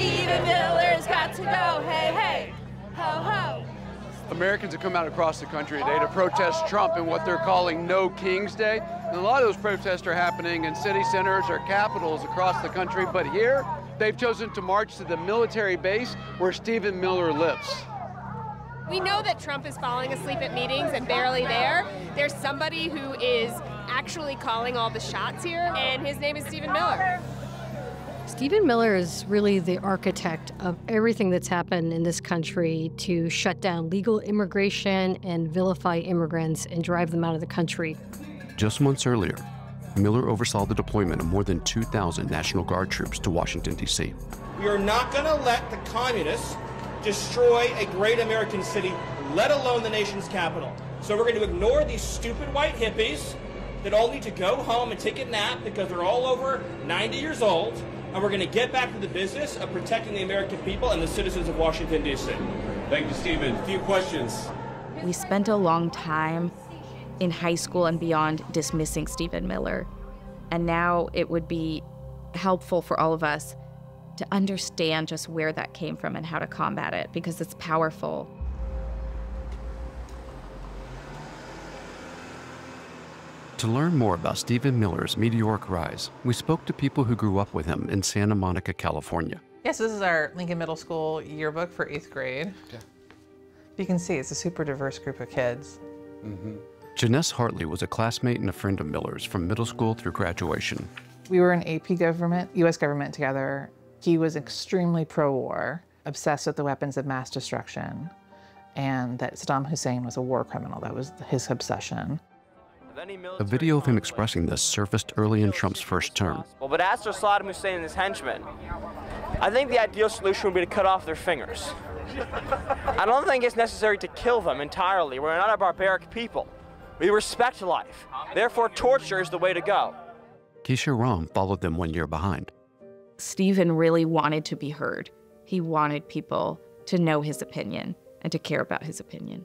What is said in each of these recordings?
Stephen Miller's got to go, hey, hey, ho, ho. Americans have come out across the country today to protest Trump and what they're calling No King's Day. And a lot of those protests are happening in city centers or capitals across the country, but here they've chosen to march to the military base where Stephen Miller lives. We know that Trump is falling asleep at meetings and barely there. There's somebody who is actually calling all the shots here, and his name is Stephen Miller. Stephen Miller is really the architect of everything that's happened in this country to shut down legal immigration and vilify immigrants and drive them out of the country. Just months earlier, Miller oversaw the deployment of more than 2,000 National Guard troops to Washington, D.C. We are not going to let the communists destroy a great American city, let alone the nation's capital. So we're going to ignore these stupid white hippies that all need to go home and take a nap because they're all over 90 years old, and we're going to get back to the business of protecting the American people and the citizens of Washington, D.C. Thank you, Stephen. A few questions. We spent a long time in high school and beyond dismissing Stephen Miller, and now it would be helpful for all of us to understand just where that came from and how to combat it, because it's powerful. To learn more about Stephen Miller's meteoric rise, we spoke to people who grew up with him in Santa Monica, California. Yes, this is our Lincoln Middle School yearbook for 8th grade. Yeah. You can see it's a super diverse group of kids. Janess Hartley was a classmate and a friend of Miller's from middle school through graduation. We were in AP government, US government together. He was extremely pro-war, obsessed with the weapons of mass destruction, and that Saddam Hussein was a war criminal. That was his obsession. A video of him expressing this surfaced early in Trump's first term. But as for Saddam Hussein and his henchmen, I think the ideal solution would be to cut off their fingers. I don't think it's necessary to kill them entirely. We're not a barbaric people. We respect life. Therefore, torture is the way to go. Keisha Ram followed them 1 year behind. Stephen really wanted to be heard. He wanted people to know his opinion and to care about his opinion.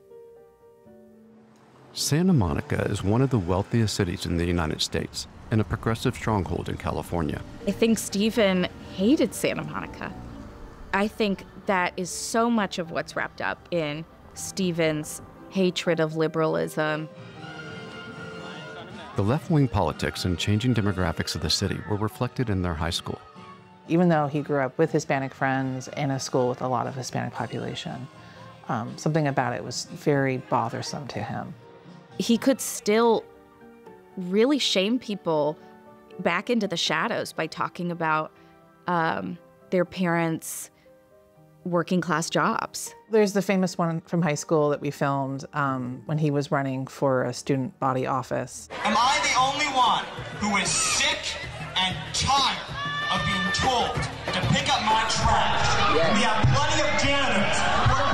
Santa Monica is one of the wealthiest cities in the United States and a progressive stronghold in California. I think Stephen hated Santa Monica. I think that is so much of what's wrapped up in Stephen's hatred of liberalism. The left-wing politics and changing demographics of the city were reflected in their high school. Even though he grew up with Hispanic friends in a school with a lot of Hispanic population, something about it was very bothersome to him. He could still really shame people back into the shadows by talking about their parents' working class jobs. There's the famous one from high school that we filmed when he was running for a student body office. Am I the only one who is sick and tired of being told to pick up my trash? We have plenty of janitors.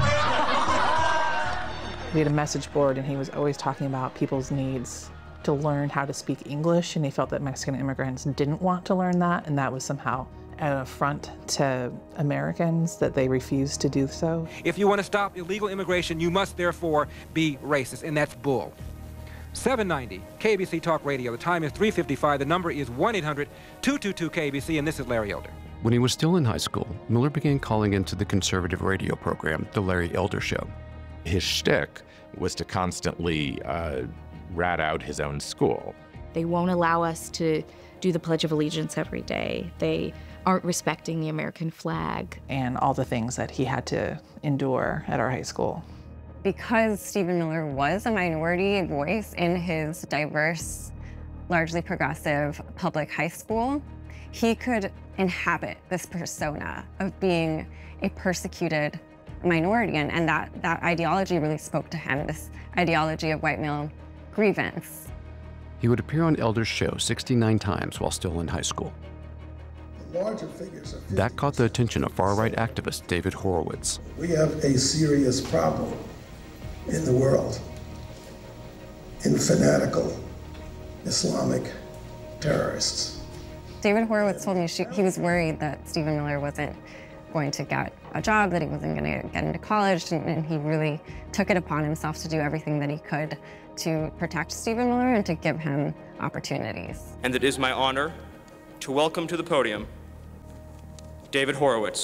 We had a message board, and he was always talking about people's needs to learn how to speak English, and he felt that Mexican immigrants didn't want to learn that, and that was somehow an affront to Americans that they refused to do so. If you want to stop illegal immigration, you must therefore be racist, and that's bull. 790 KBC Talk Radio. The time is 3:55. The number is 1-800-222-KBC, and this is Larry Elder. When he was still in high school, Miller began calling into the conservative radio program, The Larry Elder Show. His shtick was to constantly rat out his own school. They won't allow us to do the Pledge of Allegiance every day. They aren't respecting the American flag. And all the things that he had to endure at our high school. Because Stephen Miller was a minority voice in his diverse, largely progressive public high school, he could inhabit this persona of being a persecuted minority, and that ideology really spoke to him, this ideology of white male grievance. He would appear on Elder's show 69 times while still in high school. Larger figures that caught the attention of far-right activist David Horowitz. We have a serious problem in the world in fanatical Islamic terrorists. David Horowitz told me he was worried that Stephen Miller wasn't going to get a job, that he wasn't going to get into college, and he really took it upon himself to do everything that he could to protect Stephen Miller and to give him opportunities. And it is my honor to welcome to the podium David Horowitz.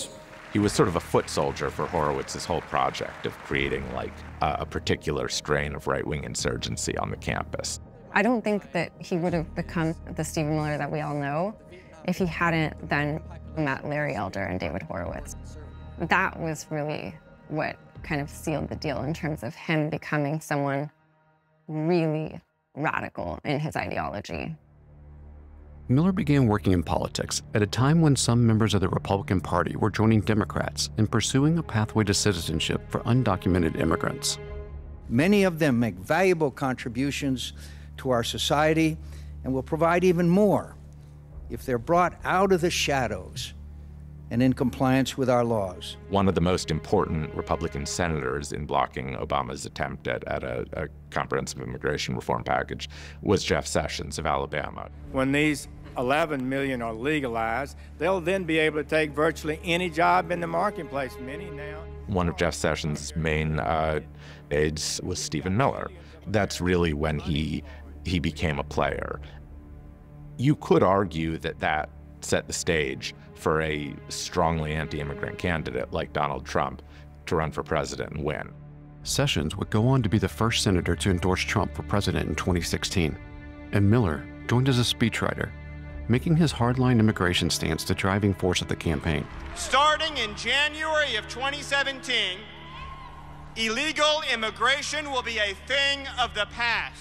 He was sort of a foot soldier for Horowitz's whole project of creating like a particular strain of right-wing insurgency on the campus. I don't think that he would have become the Stephen Miller that we all know if he hadn't then met Larry Elder and David Horowitz. That was really what kind of sealed the deal in terms of him becoming someone really radical in his ideology. Miller began working in politics at a time when some members of the Republican Party were joining Democrats in pursuing a pathway to citizenship for undocumented immigrants. Many of them make valuable contributions to our society and will provide even more if they're brought out of the shadows and in compliance with our laws. One of the most important Republican senators in blocking Obama's attempt at a comprehensive immigration reform package was Jeff Sessions of Alabama. When these 11 million are legalized, they'll then be able to take virtually any job in the marketplace. Many now. One of Jeff Sessions' main aides was Stephen Miller. That's really when he became a player. You could argue that set the stage for a strongly anti-immigrant candidate like Donald Trump to run for president and win. Sessions would go on to be the first senator to endorse Trump for president in 2016, and Miller joined as a speechwriter, making his hardline immigration stance the driving force of the campaign. Starting in January of 2017, illegal immigration will be a thing of the past.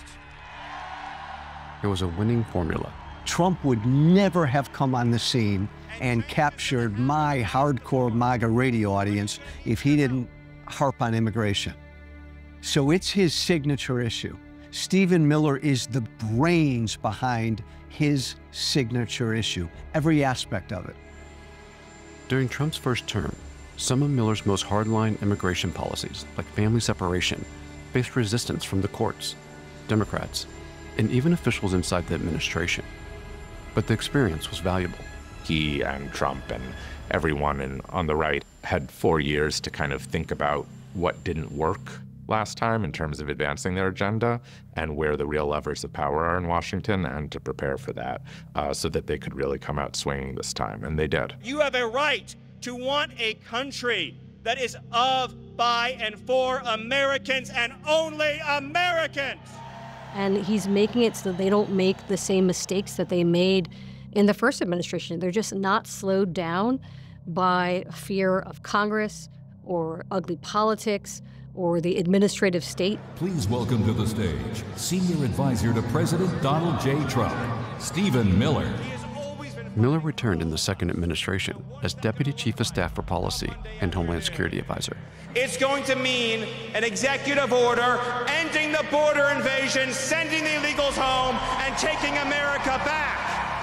It was a winning formula. Trump would never have come on the scene and captured my hardcore MAGA radio audience if he didn't harp on immigration. So it's his signature issue. Stephen Miller is the brains behind his signature issue, every aspect of it. During Trump's first term, some of Miller's most hardline immigration policies, like family separation, faced resistance from the courts, Democrats, and even officials inside the administration. But the experience was valuable. He and Trump and everyone on the right had 4 years to kind of think about what didn't work last time in terms of advancing their agenda and where the real levers of power are in Washington, and to prepare for that so that they could really come out swinging this time, and they did. You have a right to want a country that is of, by, and for Americans and only Americans. And he's making it so they don't make the same mistakes that they made in the first administration. They're just not slowed down by fear of Congress or ugly politics or the administrative state. Please welcome to the stage Senior Advisor to President Donald J. Trump, Stephen Miller. Miller returned in the second administration as Deputy Chief of Staff for Policy and Homeland Security Advisor. It's going to mean an executive order ending the border invasion, sending the illegals home, and taking America back.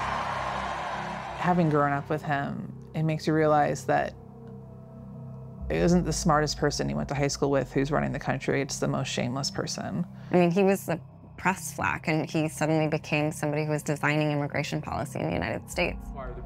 Having grown up with him, it makes you realize that it isn't the smartest person he went to high school with who's running the country. It's the most shameless person. I mean, he was the press flack, and he suddenly became somebody who was designing immigration policy in the United States.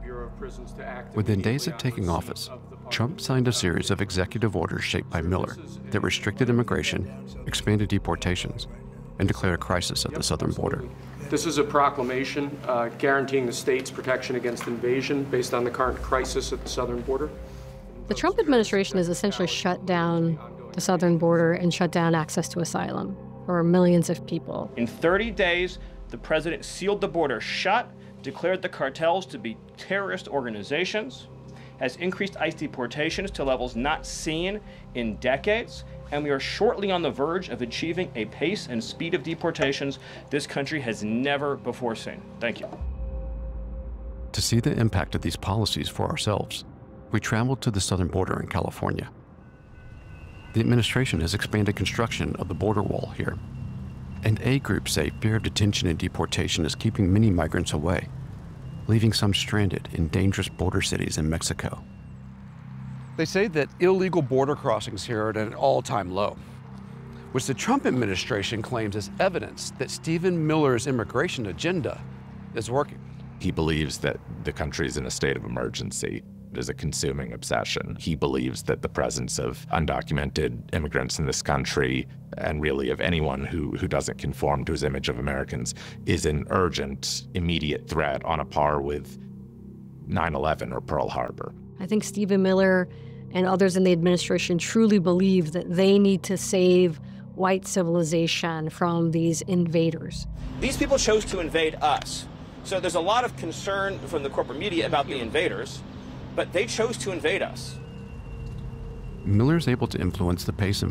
Within days of taking office, Trump signed a series of executive orders shaped by Miller that restricted immigration, expanded deportations, and declared a crisis at the southern border. This is a proclamation guaranteeing the state's protection against invasion based on the current crisis at the southern border. The Trump administration has essentially shut down the southern border and shut down access to asylum for millions of people. In 30 days, the president sealed the border shut, declared the cartels to be terrorist organizations, has increased ICE deportations to levels not seen in decades, and we are shortly on the verge of achieving a pace and speed of deportations this country has never before seen. Thank you. To see the impact of these policies for ourselves, we traveled to the southern border in California. The administration has expanded construction of the border wall here, and aid groups say fear of detention and deportation is keeping many migrants away, leaving some stranded in dangerous border cities in Mexico. They say that illegal border crossings here are at an all-time low, which the Trump administration claims is evidence that Stephen Miller's immigration agenda is working. He believes that the country is in a state of emergency. It is a consuming obsession. He believes that the presence of undocumented immigrants in this country, and really of anyone who doesn't conform to his image of Americans, is an urgent, immediate threat on a par with 9/11 or Pearl Harbor. I think Stephen Miller and others in the administration truly believe that they need to save white civilization from these invaders. These people chose to invade us. So there's a lot of concern from the corporate media about the invaders, but they chose to invade us. Miller's able to influence the pace and